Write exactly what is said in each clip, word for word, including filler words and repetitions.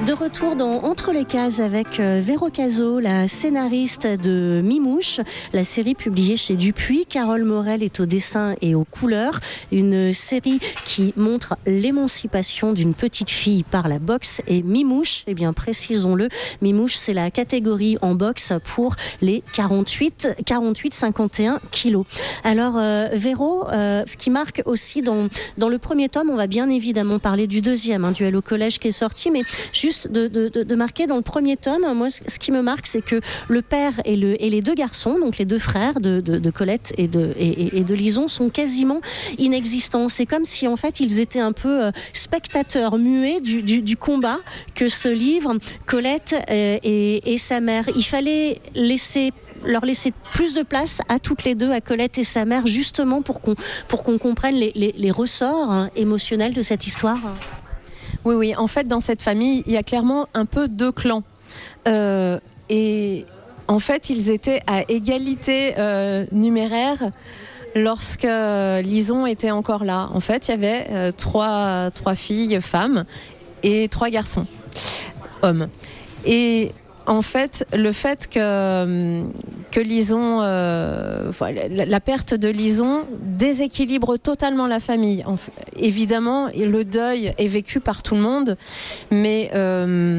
De retour dans Entre les cases avec Véro Cazot, la scénariste de Mimouche, la série publiée chez Dupuis. Carole Morel est au dessin et aux couleurs. Une série qui montre l'émancipation d'une petite fille par la boxe. Et Mimouche, eh bien précisons-le, Mimouche c'est la catégorie en boxe pour les quarante-huit cinquante et un kilos. Alors euh, Véro, euh, ce qui marque aussi dans, dans le premier tome, on va bien évidemment parler du deuxième, hein, Duel au collège qui est sorti, mais juste De, de, de marquer dans le premier tome, moi ce qui me marque c'est que le père et, le, et les deux garçons, donc les deux frères de, de, de Colette et de, et, et de Lison sont quasiment inexistants. C'est comme si en fait ils étaient un peu spectateurs muets du, du, du combat que se livrent Colette et, et sa mère. Il fallait laisser leur laisser plus de place à toutes les deux, à Colette et sa mère, justement pour qu'on, pour qu'on comprenne les, les, les ressorts hein, émotionnels de cette histoire. Oui, oui. En fait, dans cette famille, il y a clairement un peu deux clans. Euh, et en fait, ils étaient à égalité euh, numéraire lorsque Lison était encore là. En fait, il y avait euh, trois, trois filles, femmes, et trois garçons, hommes. Et en fait, le fait que, que Lison, euh, voilà, la, la perte de Lison déséquilibre totalement la famille. En, évidemment, le deuil est vécu par tout le monde, mais euh,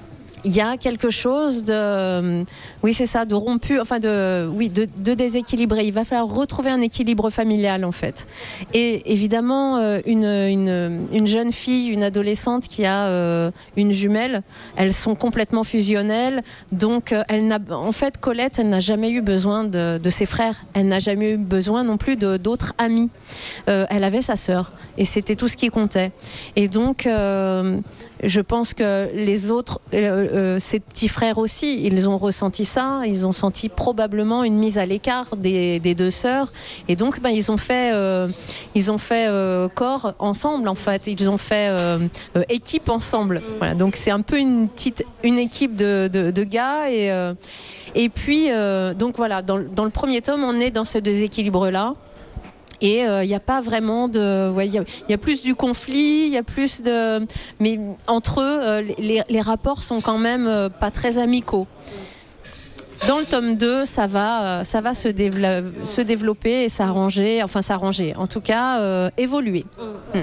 il y a quelque chose de, oui c'est ça, de rompu, enfin de, oui, de, de déséquilibré. Il va falloir retrouver un équilibre familial en fait. Et évidemment, une, une, une jeune fille, une adolescente qui a euh, une jumelle, elles sont complètement fusionnelles. Donc, elle n'a, en fait, Colette, elle n'a jamais eu besoin de, de ses frères. Elle n'a jamais eu besoin non plus de, d'autres amis. Euh, elle avait sa sœur et c'était tout ce qui comptait. Et donc, euh, je pense que les autres, euh, euh, ses petits frères aussi, ils ont ressenti ça. Ils ont senti probablement une mise à l'écart des, des deux sœurs. Et donc, ben, ils ont fait, euh, ils ont fait euh, corps ensemble, en fait. Ils ont fait euh, euh, équipe ensemble. Voilà. Donc, c'est un peu une petite, une équipe de, de, de gars. Et, euh, et puis, euh, donc voilà, dans, dans le premier tome, on est dans ce déséquilibre-là. Et il euh, n'y a pas vraiment de, il ouais, y, y a plus du conflit, il y a plus de, mais entre eux, euh, les, les rapports sont quand même euh, pas très amicaux. Dans le tome deux, ça va, euh, ça va se, dévelop- se développer et s'arranger, enfin s'arranger, en tout cas euh, évoluer. Mmh.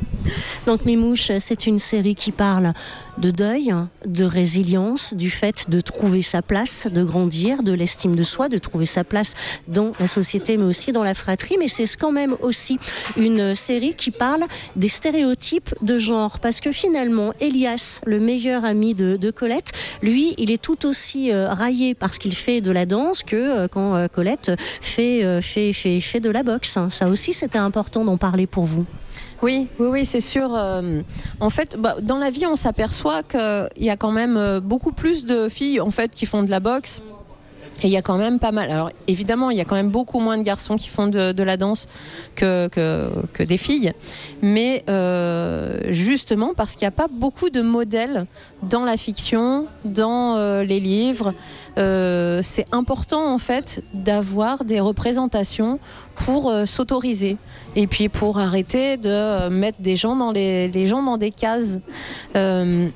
Donc Mimouche, c'est une série qui parle de deuil, de résilience, du fait de trouver sa place, de grandir, de l'estime de soi, de trouver sa place dans la société mais aussi dans la fratrie. Mais c'est quand même aussi une série qui parle des stéréotypes de genre. Parce que finalement, Elias, le meilleur ami de, de Colette, lui, il est tout aussi euh, raillé parce qu'il fait de la danse que euh, quand euh, Colette fait, euh, fait, fait, fait de la boxe. Ça aussi, c'était important d'en parler pour vous. Oui, oui, oui, c'est sûr. Euh, en fait, bah, dans la vie, on s'aperçoit qu'il y a quand même beaucoup plus de filles en fait qui font de la boxe. Et il y a quand même pas mal. Alors évidemment, il y a quand même beaucoup moins de garçons qui font de, de la danse que, que, que des filles. Mais euh, justement parce qu'il n'y a pas beaucoup de modèles dans la fiction, dans euh, les livres. Euh, c'est important en fait d'avoir des représentations pour euh, s'autoriser et puis pour arrêter de euh, mettre des gens dans les, les gens dans des cases. Euh,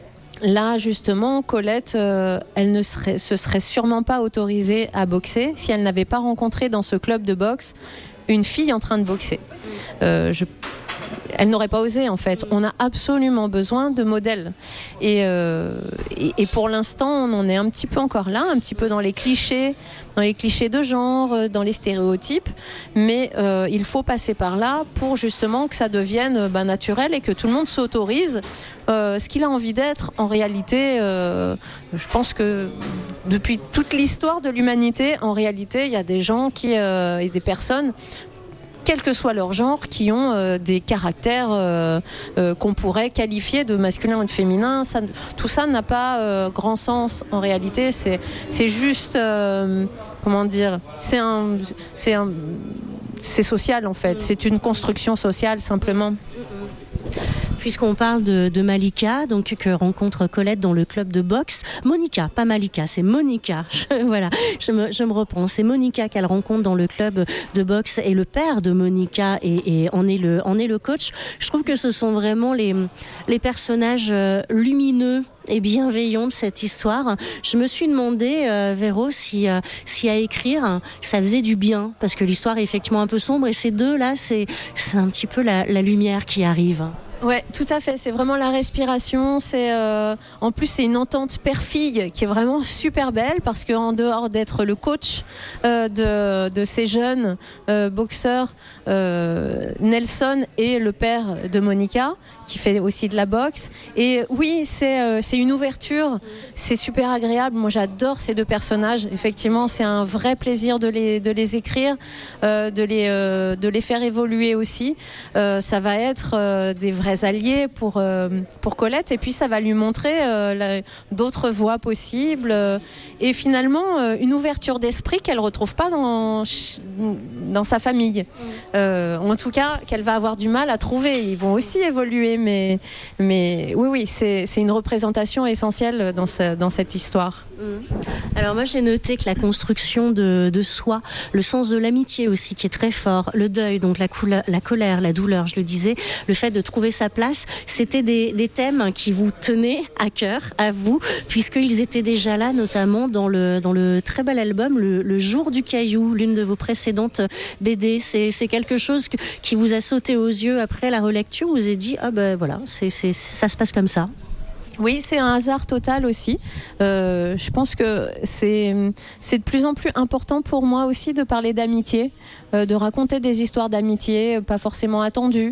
Là, justement, Colette, euh, elle ne serait, se serait sûrement pas autorisée à boxer si elle n'avait pas rencontré dans ce club de boxe une fille en train de boxer. Euh, je, elle n'aurait pas osé, en fait. On a absolument besoin de modèles. Et, euh, et, et pour l'instant, on en est un petit peu encore là, un petit peu dans les clichés, dans les clichés de genre, dans les stéréotypes. Mais euh, il faut passer par là pour justement que ça devienne ben, naturel et que tout le monde s'autorise euh, ce qu'il a envie d'être. En réalité, euh, je pense que depuis toute l'histoire de l'humanité, en réalité, il y a des gens qui, euh, et des personnes, quel que soit leur genre, qui ont euh, des caractères euh, euh, qu'on pourrait qualifier de masculin ou de féminin. Ça, tout ça n'a pas euh, grand sens en réalité. C'est, c'est juste, euh, comment dire, c'est un, c'est un, c'est social en fait. C'est une construction sociale simplement. puisqu'on parle de, de Malika, donc que rencontre Colette dans le club de boxe. Monica, pas Malika, c'est Monica. Je, voilà, je me, je me reprends. C'est Monica qu'elle rencontre dans le club de boxe et le père de Monica et, et en est le, en est le coach. Je trouve que ce sont vraiment les, les personnages lumineux et bienveillant de cette histoire. Je me suis demandé, euh, Véro, si, euh, si à écrire, ça faisait du bien, parce que l'histoire est effectivement un peu sombre, et ces deux-là, c'est, c'est un petit peu la, la lumière qui arrive. Ouais, tout à fait. C'est vraiment la respiration. C'est euh, en plus c'est une entente père-fille qui est vraiment super belle parce que en dehors d'être le coach euh, de de ces jeunes euh, boxeurs, euh, Nelson est le père de Monica qui fait aussi de la boxe. Et oui, c'est euh, c'est une ouverture. C'est super agréable. Moi, j'adore ces deux personnages. Effectivement, c'est un vrai plaisir de les de les écrire, euh, de les euh, de les faire évoluer aussi. Euh, ça va être euh, des vrais alliés pour, euh, pour Colette, et puis ça va lui montrer euh, la, d'autres voies possibles euh, et finalement euh, une ouverture d'esprit qu'elle ne retrouve pas dans, dans sa famille, euh, en tout cas qu'elle va avoir du mal à trouver. Ils vont aussi évoluer, mais, mais oui, oui, c'est, c'est une représentation essentielle dans, ce, dans cette histoire. Alors moi j'ai noté que la construction de, de soi, le sens de l'amitié aussi qui est très fort, le deuil, donc la, couleur, la colère, la douleur, je le disais, le fait de trouver sa place, c'était des, des thèmes qui vous tenaient à cœur, à vous, puisqu'ils étaient déjà là, notamment dans le, dans le très bel album le, le Jour du Caillou, l'une de vos précédentes B D. C'est, c'est quelque chose que, qui vous a sauté aux yeux après la relecture, vous vous avez dit ah ben voilà, c'est, c'est, ça se passe comme ça. Oui, c'est un hasard total aussi. Euh, je pense que c'est, c'est de plus en plus important pour moi aussi de parler d'amitié, euh, de raconter des histoires d'amitié, pas forcément attendues.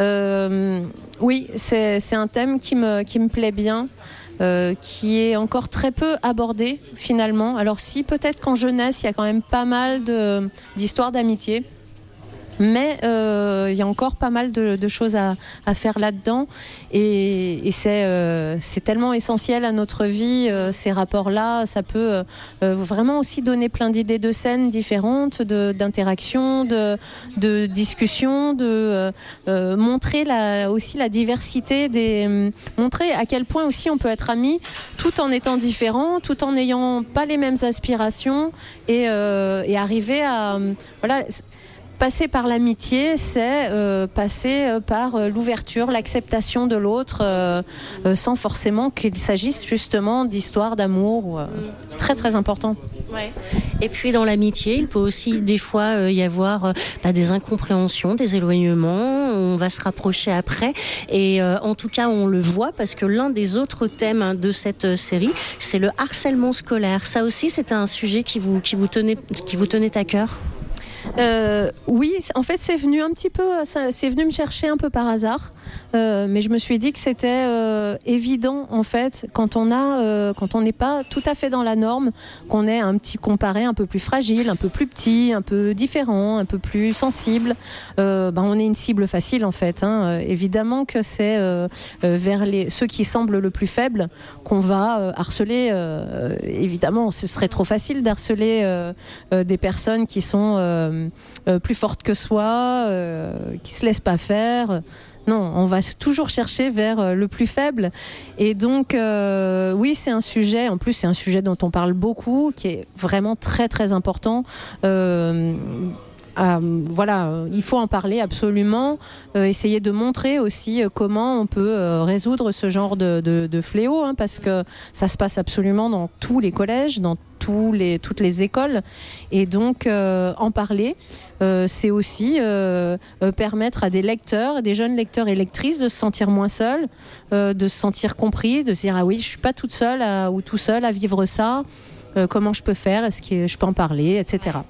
Euh, oui, c'est, c'est un thème qui me, qui me plaît bien. Euh, qui est encore très peu abordé finalement. Alors si peut-être qu'en jeunesse, il y a quand même pas mal de, d'histoires d'amitié. Mais euh, il y a encore pas mal de, de choses à, à faire là-dedans et, et c'est, euh, c'est tellement essentiel à notre vie, euh, ces rapports-là. Ça peut euh, vraiment aussi donner plein d'idées de scènes différentes, de, d'interactions, de, de discussions, de euh, montrer la, aussi la diversité, des, montrer à quel point aussi on peut être amis tout en étant différents, tout en n'ayant pas les mêmes aspirations et, euh, et arriver à... voilà. Passer par l'amitié, c'est euh, passer euh, par euh, l'ouverture, l'acceptation de l'autre, euh, euh, sans forcément qu'il s'agisse justement d'histoires d'amour. Euh, très très important. Ouais. Et puis dans l'amitié, il peut aussi des fois euh, y avoir euh, bah, des incompréhensions, des éloignements. On va se rapprocher après. Et euh, en tout cas, on le voit parce que l'un des autres thèmes hein, de cette euh, série, c'est le harcèlement scolaire. Ça aussi, c'était un sujet qui vous qui vous tenait qui vous tenait à cœur. Euh, oui, en fait, c'est venu un petit peu, ça, c'est venu me chercher un peu par hasard, euh, mais je me suis dit que c'était euh, évident en fait quand on a, euh, quand on n'est pas tout à fait dans la norme, qu'on est un petit comparé un peu plus fragile, un peu plus petit, un peu différent, un peu plus sensible. Euh, ben, on est une cible facile en fait. Hein. Euh, évidemment que c'est euh, vers les ceux qui semblent le plus faibles qu'on va euh, harceler. Euh, évidemment, ce serait trop facile d'harceler euh, euh, des personnes qui sont euh, Euh, plus forte que soi, euh, qui se laisse pas faire. Non, on va toujours chercher vers euh, le plus faible. Et donc, euh, oui, c'est un sujet, en plus c'est un sujet dont on parle beaucoup, qui est vraiment très très important. Euh, Euh, voilà, il faut en parler absolument, euh, essayer de montrer aussi euh, comment on peut euh, résoudre ce genre de, de, de fléau, hein, parce que ça se passe absolument dans tous les collèges, dans tous les, toutes les écoles, et donc euh, en parler, euh, c'est aussi euh, euh, permettre à des lecteurs, des jeunes lecteurs et lectrices de se sentir moins seuls, euh, de se sentir compris, de se dire ah oui, je suis pas toute seule à, ou tout seul à vivre ça, euh, comment je peux faire, est-ce que je peux en parler, et cetera.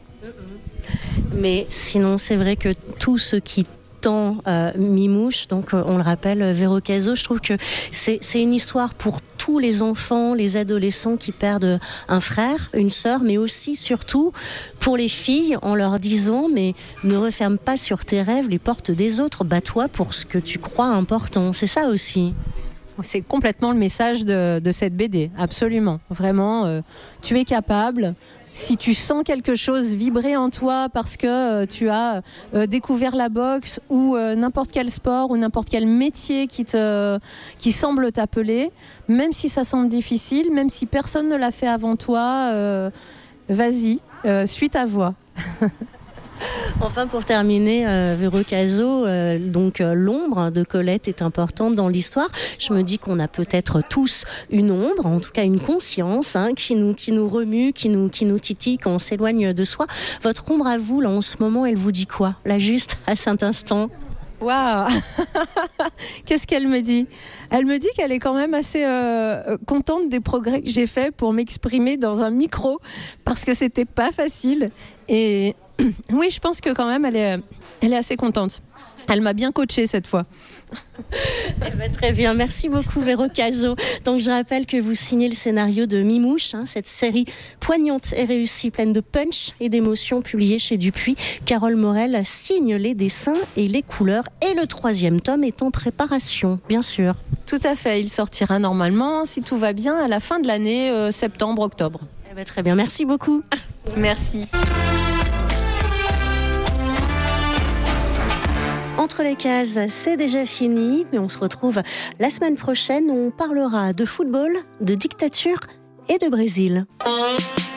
Mais sinon, c'est vrai que tout ce qui tend euh, Mimouche, donc euh, on le rappelle, Véro Cazaux, je trouve que c'est, c'est une histoire pour tous les enfants, les adolescents qui perdent un frère, une sœur, mais aussi, surtout, pour les filles, en leur disant, mais ne referme pas sur tes rêves les portes des autres, bats-toi pour ce que tu crois important. C'est ça aussi. C'est complètement le message de, de cette B D, absolument. Vraiment, euh, tu es capable. si tu sens quelque chose vibrer en toi parce que euh, tu as euh, découvert la boxe ou euh, n'importe quel sport ou n'importe quel métier qui, te, qui semble t'appeler, même si ça semble difficile, même si personne ne l'a fait avant toi, euh, vas-y, euh, suis ta voix. Enfin, pour terminer, euh, Véro Cazot, euh, donc euh, l'ombre de Colette est importante dans l'histoire. Je me dis qu'on a peut-être tous une ombre, en tout cas une conscience, hein, qui nous qui nous remue, qui nous qui nous titille quand on s'éloigne de soi. Votre ombre à vous, là, en ce moment, elle vous dit quoi, là, juste à cet instant? Waouh. Qu'est-ce qu'elle me dit? Elle me dit qu'elle est quand même assez euh, contente des progrès que j'ai faits pour m'exprimer dans un micro, parce que c'était pas facile. Et oui, je pense que quand même, elle est, elle est assez contente. Elle m'a bien coachée cette fois. Eh ben, très bien, merci beaucoup Véro Cazot. Donc je rappelle que vous signez le scénario de Mimouche, hein, cette série poignante et réussie, pleine de punch et d'émotions, publiée chez Dupuis. Carole Morel signe les dessins et les couleurs, et le troisième tome est en préparation, bien sûr. Tout à fait, il sortira normalement, si tout va bien, à la fin de l'année, euh, septembre-octobre. Eh ben, très bien, merci beaucoup. Merci. Entre les cases, c'est déjà fini, mais on se retrouve la semaine prochaine où on parlera de football, de dictature et de Brésil.